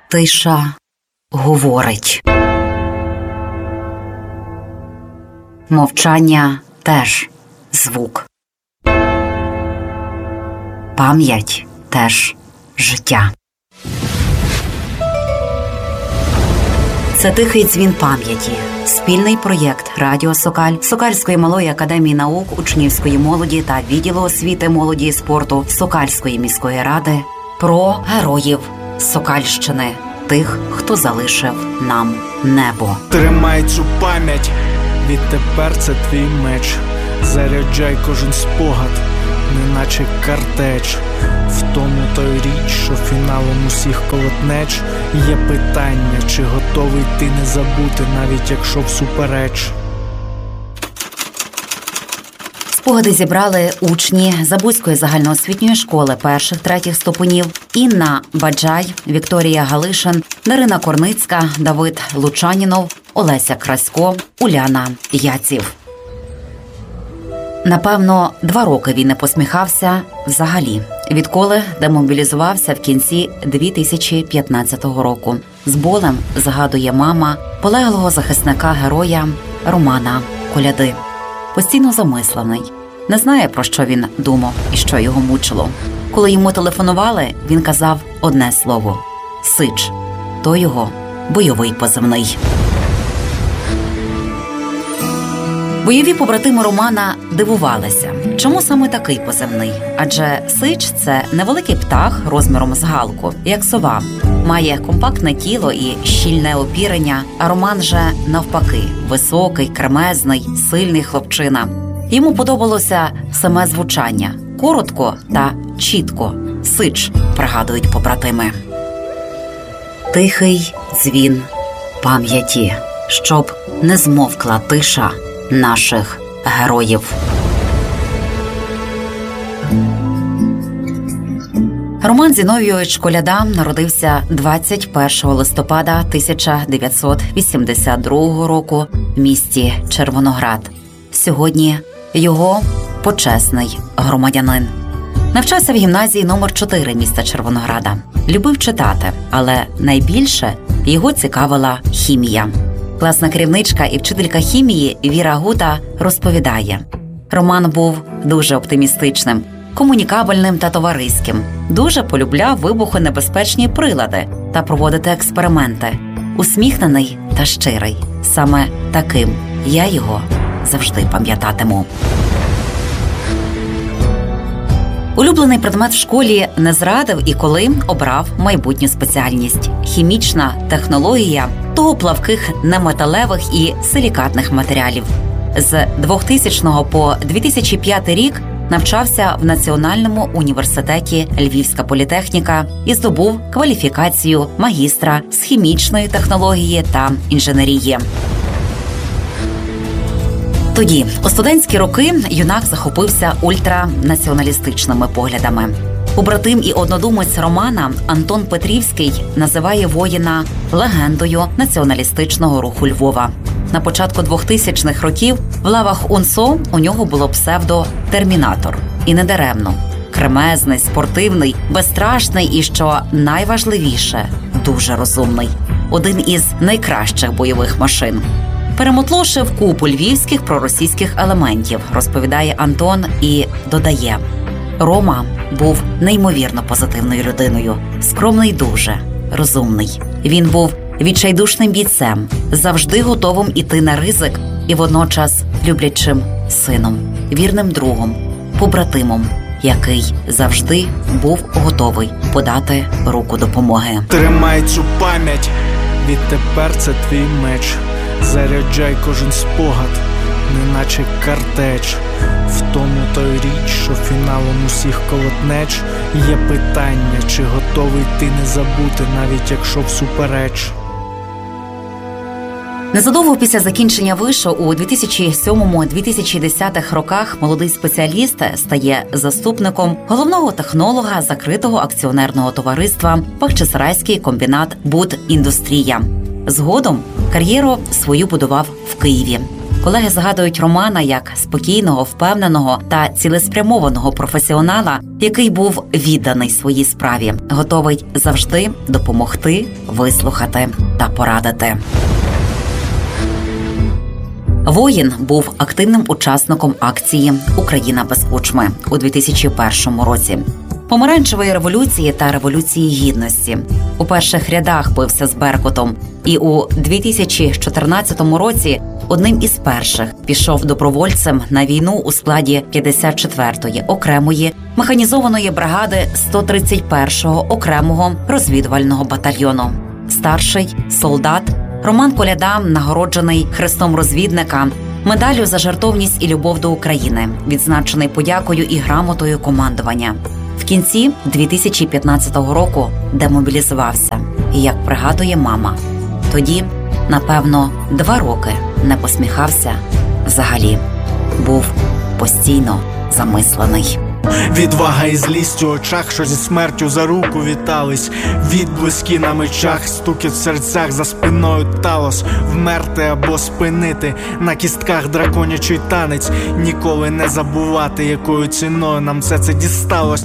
Тиша говорить. Мовчання теж звук. Пам'ять теж життя. Це тихий дзвін пам'яті. Спільний проєкт Радіо Сокаль, Сокальської малої академії наук, учнівської молоді та відділу освіти, молоді і спорту Сокальської міської ради про героїв Сокальщини, тих, хто залишив нам небо. Тримай цю пам'ять, відтепер це твій меч. Заряджай кожен спогад, неначе картеч. В тому той річ, що фіналом усіх колотнеч. Є питання, чи готовий ти не забути, навіть якщо всупереч. Спогади зібрали учні Забузької загальноосвітньої школи перших-третіх ступенів Інна Баджай, Вікторія Галишин, Дарина Корницька, Давид Лучанінов, Олеся Красько, Уляна Яців. Напевно, 2 роки він не посміхався взагалі, відколи демобілізувався в кінці 2015 року. З болем згадує мама полеглого захисника-героя Романа Коляди. Постійно замислений. Не знає, про що він думав і що його мучило. Коли йому телефонували, він казав одне слово – «Сич». То його бойовий позивний. Бойові побратими Романа дивувалися, чому саме такий позивний. Адже сич – це невеликий птах розміром з галку, як сова. Має компактне тіло і щільне опірення, а Роман же навпаки – високий, кремезний, сильний хлопчина. Йому подобалося саме звучання – коротко та чітко. Сич, пригадують побратими. Тихий дзвін пам'яті, щоб не змовкла тиша наших героїв. Роман Зіновійович Коляда народився 21 листопада 1982 року в місті Червоноград. Сьогодні його почесний громадянин. Навчався в гімназії номер 4 міста Червонограда. Любив читати, але найбільше його цікавила хімія. Класна керівничка і вчителька хімії Віра Гута розповідає: Роман був дуже оптимістичним, комунікабельним та товариським. Дуже полюбляв вибухонебезпечні прилади та проводити експерименти. Усміхнений та щирий. Саме таким я його завжди пам'ятатиму. Улюблений предмет в школі не зрадив і коли обрав майбутню спеціальність – хімічна технологія того плавких неметалевих і силікатних матеріалів. З 2000 по 2005 рік навчався в Національному університеті Львівська політехніка і здобув кваліфікацію магістра з хімічної технології та інженерії. Тоді, у студентські роки, юнак захопився ультранаціоналістичними поглядами. Побратим і однодумець Романа Антон Петрівський називає воїна легендою націоналістичного руху Львова. На початку 2000-х років в лавах УНСО у нього було псевдо «Термінатор». І не даремно. Кремезний, спортивний, безстрашний і, що найважливіше, дуже розумний. Один із найкращих бойових машин. Перемотлошив купу львівських проросійських елементів, розповідає Антон і додає: Рома був неймовірно позитивною людиною, скромний дуже, розумний. Він був відчайдушним бійцем, завжди готовим іти на ризик і водночас люблячим сином, вірним другом, побратимом, який завжди був готовий подати руку допомоги. Тримай цю пам'ять, відтепер це твій меч. Заряджай кожен спогад, неначе картеч. В тому той річ, що фіналом усіх колотнеч. Є питання, чи готовий ти не забути, навіть якщо всупереч. Незадовго після закінчення вишу у 2007-2010 роках молодий спеціаліст стає заступником головного технолога закритого акціонерного товариства «Бахчисарайський комбінат Будіндустрія». Згодом кар'єру свою будував в Києві. Колеги згадують Романа як спокійного, впевненого та цілеспрямованого професіонала, який був відданий своїй справі, готовий завжди допомогти, вислухати та порадити. Воїн був активним учасником акції «Україна без кучми» у 2001 році, помаранчевої революції та Революції Гідності. У перших рядах бився з Беркутом і у 2014 році одним із перших пішов добровольцем на війну у складі 54-ї окремої механізованої бригади 131-го окремого розвідувального батальйону. Старший солдат Роман Коляда нагороджений Хрестом розвідника, медаллю за жертовність і любов до України, відзначений подякою і грамотою командування. В кінці 2015 року демобілізувався. І, як пригадує мама, тоді, напевно, 2 роки не посміхався взагалі. Був постійно замислений. Відвага і злість у очах, що зі смертю за руку вітались. Відблиски на мечах, стукіт в серцях, за спиною талос. Вмерти або спинити, на кістках драконячий танець. Ніколи не забувати, якою ціною нам все це дісталось.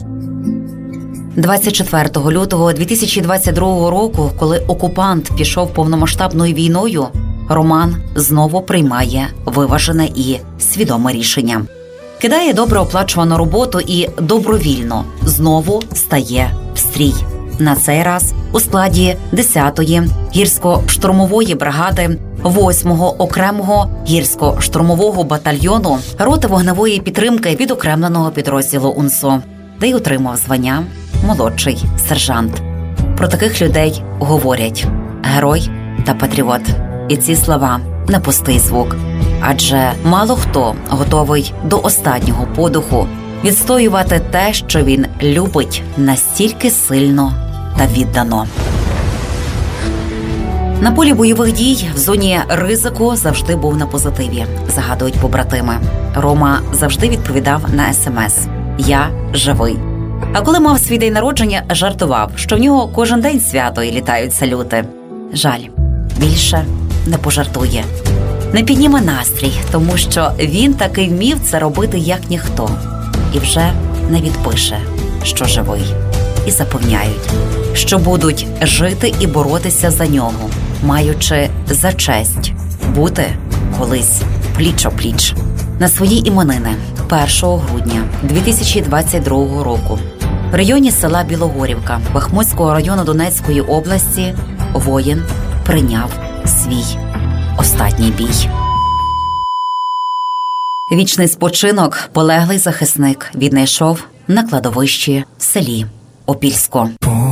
24 лютого 2022 року, коли окупант пішов повномасштабною війною, Роман знову приймає виважене і свідоме рішення. Кидає добре оплачувану роботу і добровільно знову стає в стрій. На цей раз у складі 10-ї гірсько-штурмової бригади 8-го окремого гірсько-штурмового батальйону роти вогневої підтримки відокремленого підрозділу УНСО, де й отримав звання молодший сержант. Про таких людей говорять герой та патріот. І ці слова не пустий звук. Адже мало хто готовий до останнього подиху відстоювати те, що він любить настільки сильно та віддано. На полі бойових дій в зоні ризику завжди був на позитиві, згадують побратими. Рома завжди відповідав на СМС «Я живий». А коли мав свій день народження, жартував, що в нього кожен день свято і літають салюти. Жаль, більше не пожартує. Не підніме настрій, тому що він таки вмів це робити як ніхто. І вже не відпише, що живий. І запевняють, що будуть жити і боротися за нього, маючи за честь бути колись пліч-о-пліч. На свої іменини 1 грудня 2022 року в районі села Білогорівка Бахмутського району Донецької області воїн прийняв свій останній бій. Вічний спочинок полеглий захисник віднайшов на кладовищі в селі Опільсько.